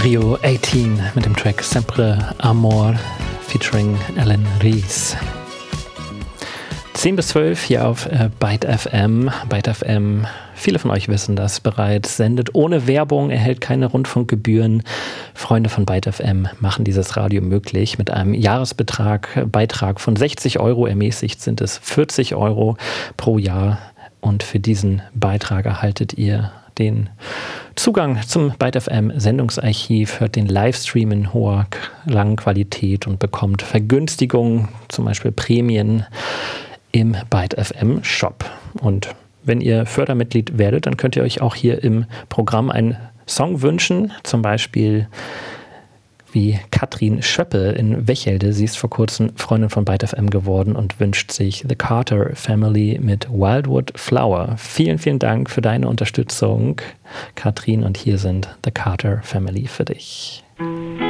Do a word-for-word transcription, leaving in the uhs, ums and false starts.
Rio achtzehn mit dem Track Sempre Amor featuring Alan Rees. zehn bis zwölf hier auf äh, Byte F M. Byte F M, viele von euch wissen das bereits, sendet ohne Werbung, erhält keine Rundfunkgebühren. Freunde von Byte F M machen dieses Radio möglich. Mit einem Jahresbetrag, Beitrag von sechzig Euro ermäßigt sind es vierzig Euro pro Jahr. Und für diesen Beitrag erhaltet ihr den Zugang zum Byte F M Sendungsarchiv, hört den Livestream in hoher, langen Qualität und bekommt Vergünstigungen, zum Beispiel Prämien im Byte F M Shop. Und wenn ihr Fördermitglied werdet, dann könnt ihr euch auch hier im Programm einen Song wünschen, zum Beispiel wie Katrin Schöppe in Wechelde. Sie ist vor kurzem Freundin von Byte F M geworden und wünscht sich The Carter Family mit Wildwood Flower. Vielen, vielen Dank für deine Unterstützung, Katrin, und hier sind The Carter Family für dich.